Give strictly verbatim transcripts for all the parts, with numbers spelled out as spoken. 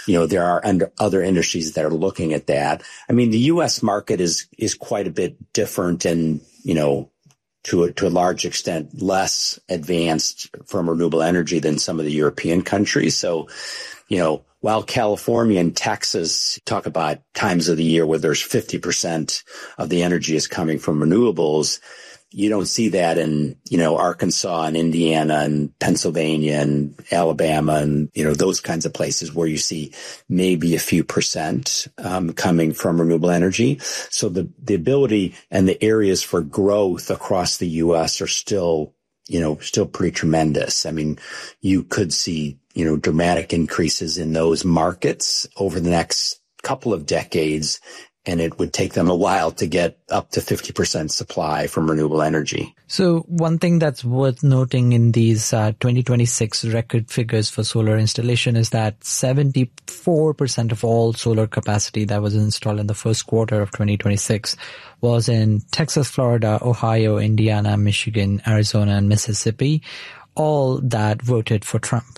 you know, there are under other industries that are looking at that. I mean, the U S market is, is quite a bit different and, you know, to a, to a large extent, less advanced from renewable energy than some of the European countries. So, you know, while California and Texas talk about times of the year where there's fifty percent of the energy is coming from renewables, you don't see that in, you know, Arkansas and Indiana and Pennsylvania and Alabama and, you know, those kinds of places where you see maybe a few percent um, coming from renewable energy. So the, the ability and the areas for growth across the U S are still, you know, still pretty tremendous. I mean, you could see, you know, dramatic increases in those markets over the next couple of decades. And it would take them a while to get up to fifty percent supply from renewable energy. So one thing that's worth noting in these uh, twenty twenty-six record figures for solar installation is that seventy-four percent of all solar capacity that was installed in the first quarter of twenty twenty-six was in Texas, Florida, Ohio, Indiana, Michigan, Arizona, and Mississippi, all that voted for Trump.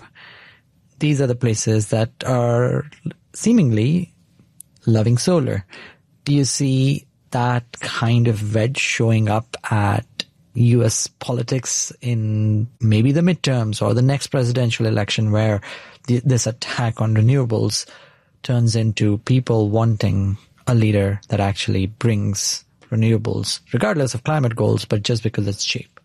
These are the places that are seemingly loving solar. Do you see that kind of wedge showing up at U S politics in maybe the midterms or the next presidential election where th- this attack on renewables turns into people wanting a leader that actually brings renewables, regardless of climate goals, but just because it's cheap?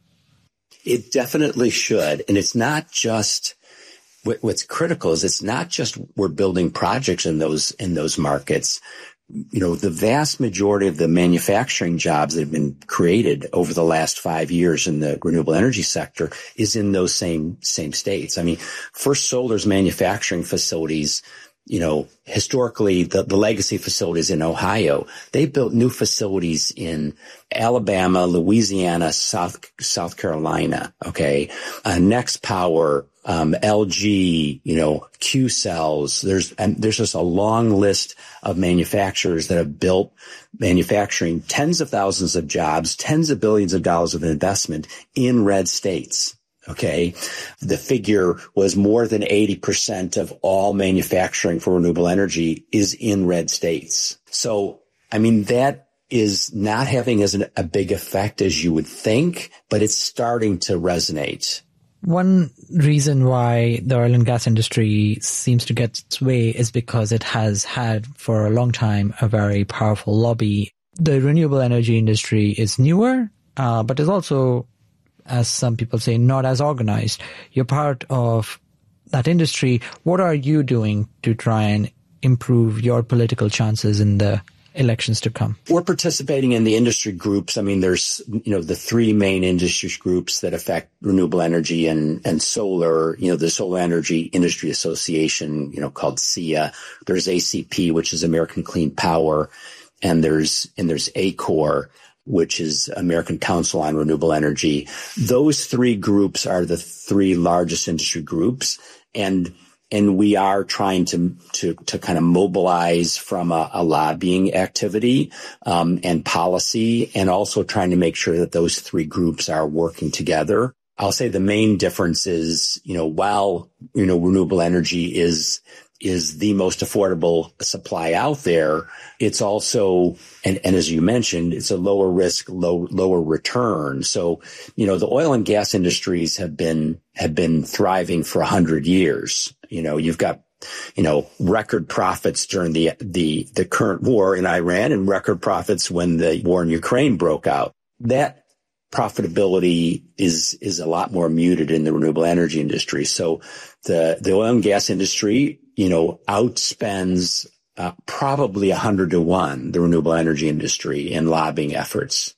It definitely should. And it's not just, what's critical is it's not just we're building projects in those, in those markets. You know, the vast majority of the manufacturing jobs that have been created over the last five years in the renewable energy sector is in those same, same states. I mean, First Solar's manufacturing facilities, you know, historically the, the legacy facilities in Ohio, they built new facilities in Alabama, Louisiana, South, South Carolina. Okay. Uh, Next Power, um, L G, you know, Q cells. There's, and there's just a long list of manufacturers that have built manufacturing tens of thousands of jobs, tens of billions of dollars of investment in red states. Okay. The figure was more than eighty percent of all manufacturing for renewable energy is in red states. So, I mean, that is not having as an, a big effect as you would think, but it's starting to resonate. One reason why the oil and gas industry seems to get its way is because it has had for a long time a very powerful lobby. The renewable energy industry is newer, uh, but is also, as some people say, not as organized. You're part of that industry. What are you doing to try and improve your political chances in the elections to come? We're participating in the industry groups. I mean, there's, you know, the three main industry groups that affect renewable energy and, and solar, you know, the Solar Energy Industry Association, you know, called S E A. There's A C P, which is American Clean Power. And there's, and there's A C O R, which is American Council on Renewable Energy. Those three groups are the three largest industry groups. And And we are trying to, to, to kind of mobilize from a, a lobbying activity, um, and policy, and also trying to make sure that those three groups are working together. I'll say the main difference is, you know, while, you know, renewable energy is, is the most affordable supply out there, it's also, and, and as you mentioned, it's a lower risk, low, lower return. So, you know, the oil and gas industries have been, have been thriving for a hundred years. You know, you've got, you know, record profits during the, the, the current war in Iran and record profits when the war in Ukraine broke out. That profitability is, is a lot more muted in the renewable energy industry. So the, the oil and gas industry, you know, outspends uh, probably a hundred to one the renewable energy industry in lobbying efforts.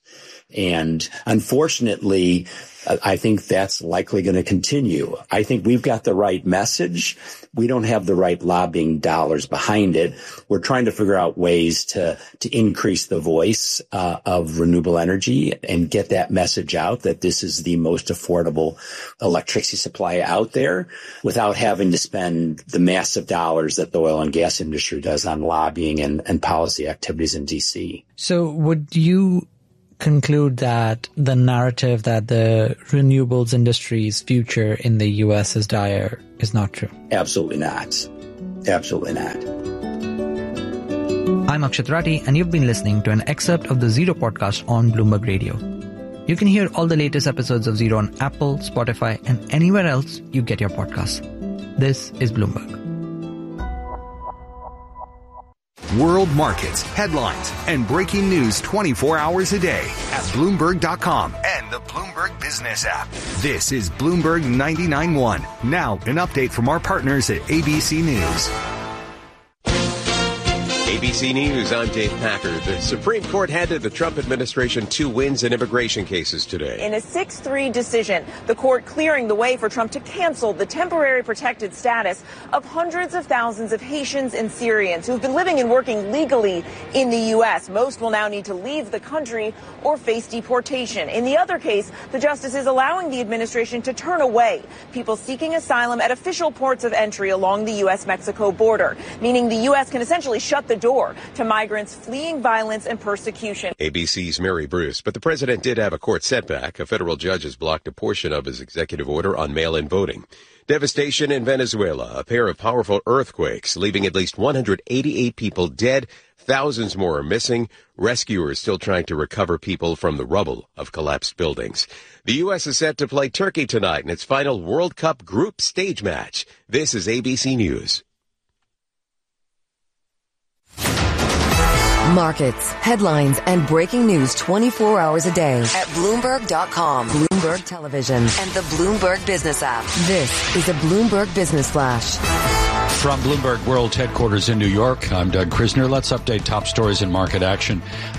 And unfortunately, I think that's likely going to continue. I think we've got the right message. We don't have the right lobbying dollars behind it. We're trying to figure out ways to, to increase the voice uh, of renewable energy and get that message out that this is the most affordable electricity supply out there without having to spend the massive dollars that the oil and gas industry does on lobbying and, and policy activities in D C. So would you conclude that the narrative that the renewables industry's future in the U S is dire is not true? Absolutely not. Absolutely not. I'm Akshat Rathi, and you've been listening to an excerpt of the Zero podcast on Bloomberg Radio. You can hear all the latest episodes of Zero on Apple, Spotify, and anywhere else you get your podcasts. This is Bloomberg. World markets, headlines, and breaking news twenty-four hours a day at Bloomberg dot com and the Bloomberg Business app. This is Bloomberg ninety-nine point one. Now, an update from our partners at A B C News. A B C News, I'm Dave Packard. The Supreme Court handed the Trump administration two wins in immigration cases today. In a six three decision, the court clearing the way for Trump to cancel the temporary protected status of hundreds of thousands of Haitians and Syrians who have been living and working legally in the U S. Most will now need to leave the country or face deportation. In the other case, the justice is allowing the administration to turn away people seeking asylum at official ports of entry along the U S Mexico border, meaning the U S can essentially shut the door to migrants fleeing violence and persecution. A B C's Mary Bruce, but the president did have a court setback. A federal judge has blocked a portion of his executive order on mail-in voting. Devastation in Venezuela, a pair of powerful earthquakes, leaving at least one hundred eighty-eight people dead. Thousands more are missing. Rescuers still trying to recover people from the rubble of collapsed buildings. The U S is set to play Turkey tonight in its final World Cup group stage match. This is A B C News. Markets, headlines, and breaking news twenty-four hours a day at Bloomberg dot com, Bloomberg Television, and the Bloomberg Business app. This is a Bloomberg Business Flash. From Bloomberg World Headquarters in New York, I'm Doug Krisner. Let's update top stories in market action.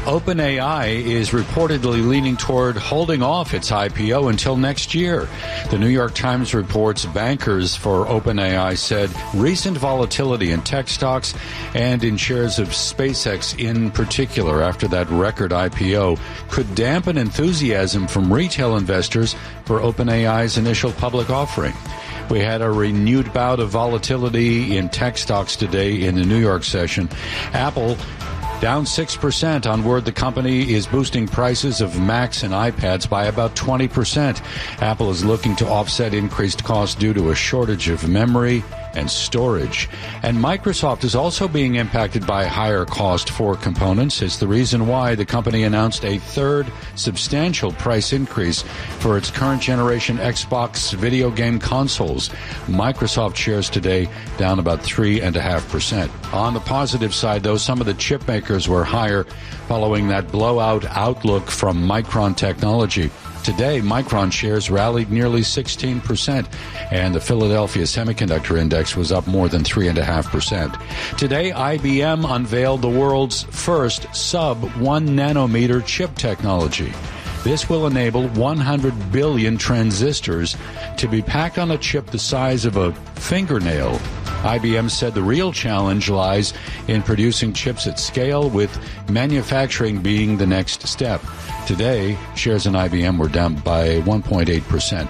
OpenAI is reportedly leaning toward holding off its I P O until next year. The New York Times reports bankers for OpenAI said recent volatility in tech stocks and in shares of SpaceX in particular after that record I P O could dampen enthusiasm from retail investors for OpenAI's initial public offering. We had a renewed bout of volatility in tech stocks today in the New York session. Apple down six percent on word the company is boosting prices of Macs and iPads by about twenty percent. Apple is looking to offset increased costs due to a shortage of memory and storage. And Microsoft is also being impacted by higher cost for components. It's the reason why the company announced a third substantial price increase for its current generation Xbox video game consoles. Microsoft shares today down about three point five percent. On the positive side, though, some of the chip makers were higher following that blowout outlook from Micron Technology. Today, Micron shares rallied nearly sixteen percent, and the Philadelphia Semiconductor Index was up more than three point five percent. Today, I B M unveiled the world's first sub-one nanometer chip technology. This will enable one hundred billion transistors to be packed on a chip the size of a fingernail. I B M said the real challenge lies in producing chips at scale, with manufacturing being the next step. Today, shares in I B M were down by one point eight percent.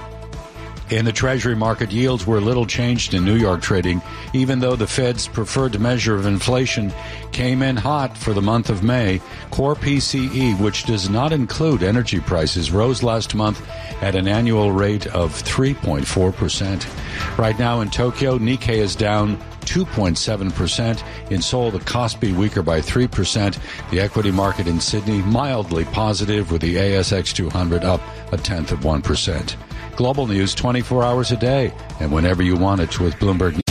In the Treasury market, yields were little changed in New York trading, even though the Fed's preferred measure of inflation came in hot for the month of May. Core P C E, which does not include energy prices, rose last month at an annual rate of three point four percent. Right now in Tokyo, Nikkei is down two point seven percent. In Seoul, the Kospi weaker by three percent. The equity market in Sydney mildly positive, with the A S X two hundred up a tenth of one percent. Global news twenty-four hours a day and whenever you want it with Bloomberg.